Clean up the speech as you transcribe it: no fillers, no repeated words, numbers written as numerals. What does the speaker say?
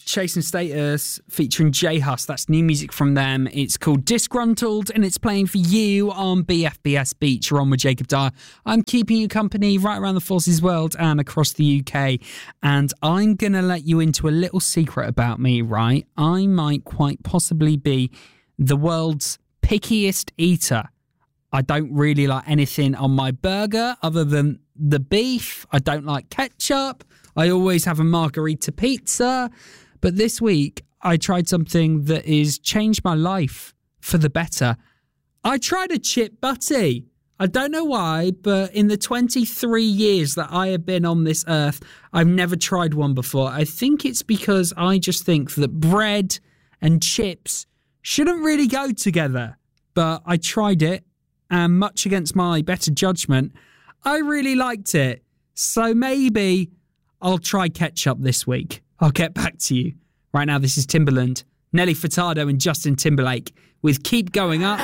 Chasing Status featuring J Hus. That's new music from them. It's called Disgruntled and it's playing for you on BFBS Beach. You're on with Jacob Dyer. I'm keeping you company right around the Forces world and across the UK. And I'm going to let you into a little secret about me, right? I might quite possibly be the world's pickiest eater. I don't really like anything on my burger other than the beef. I don't like ketchup. I always have a margarita pizza. But this week, I tried something that has changed my life for the better. I tried a chip butty. I don't know why, but in the 23 years that I have been on this earth, I've never tried one before. I think it's because I just think that bread and chips shouldn't really go together. But I tried it, and much against my better judgment, I really liked it. So maybe I'll try ketchup this week. I'll get back to you. Right now, this is Timbaland, Nelly Furtado and Justin Timberlake with Keep Going Up.